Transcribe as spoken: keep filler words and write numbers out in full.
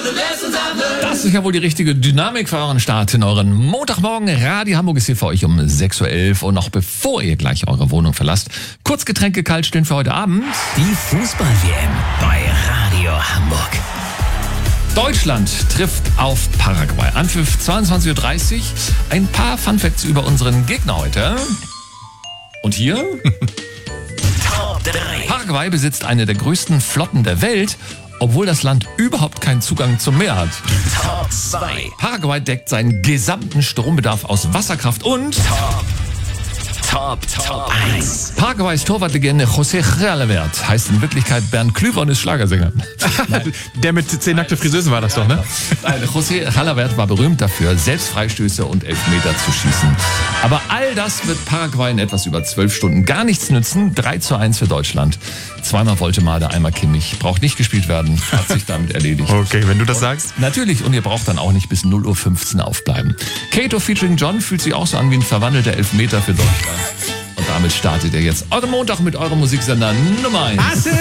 Das ist ja wohl die richtige Dynamik für euren Start in euren Montagmorgen. Radio Hamburg ist hier für euch um sechs Uhr elf. Und noch bevor ihr gleich eure Wohnung verlasst, kurz Getränke kalt stehen für heute Abend. Die Fußball-W M bei Radio Hamburg. Deutschland trifft auf Paraguay. Anpfiff zweiundzwanzig Uhr dreißig. Ein paar Funfacts über unseren Gegner heute. Und hier? Top drei. Paraguay besitzt eine der größten Flotten der Welt, obwohl das Land überhaupt keinen Zugang zum Meer hat. Top zwei. Paraguay deckt seinen gesamten Strombedarf aus Wasserkraft und Top. Top, Top eins. Paraguays Torwartlegende José Jalavert heißt in Wirklichkeit Bernd Klüver und ist Schlagersänger. Der mit zehn nackte Friseusen war das doch, ne? Nein, José Jalavert war berühmt dafür, selbst Freistöße und Elfmeter zu schießen. Aber all das wird Paraguay in etwas über zwölf Stunden gar nichts nützen. drei zu eins für Deutschland. Zweimal Woltemade, einmal Kimmich. Braucht nicht gespielt werden, hat sich damit erledigt. Okay, wenn du das sagst. Natürlich, und ihr braucht dann auch nicht bis null Uhr fünfzehn aufbleiben. Kato featuring John fühlt sich auch so an wie ein verwandelter Elfmeter für Deutschland. Und damit startet ihr jetzt euren Montag mit eurem Musiksender Nummer eins.